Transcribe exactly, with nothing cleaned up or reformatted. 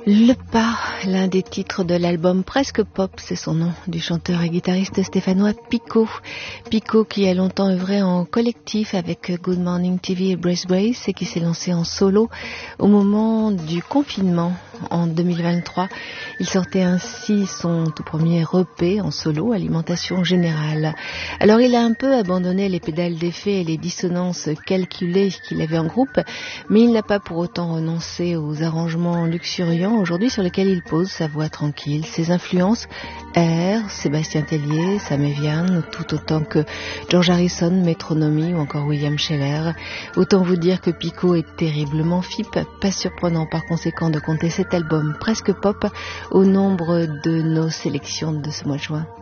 Le Pas, l'un des titres de l'album Presque Pop, c'est son nom, du chanteur et guitariste stéphanois Pico. Pico qui a longtemps œuvré en collectif avec Good Morning T V et Brace Brace et qui s'est lancé en solo au moment du confinement en deux mille vingt-trois. Il sortait ainsi son tout premier E P en solo, Alimentation Générale. Alors il a un peu abandonné les pédales d'effet et les dissonances calculées qu'il avait en groupe, mais il n'a pas pour autant renoncé aux arrangements luxuriants aujourd'hui sur lesquels il pose sa voix tranquille. Ses influences, R, Sébastien Tellier, Sam Evian, tout autant que George Harrison, Metronomy ou encore William Sheller. Autant vous dire que Pico est terriblement fip, pas surprenant par conséquent de compter cet album Presque Pop au nombre de nos sélections de ce mois de juin.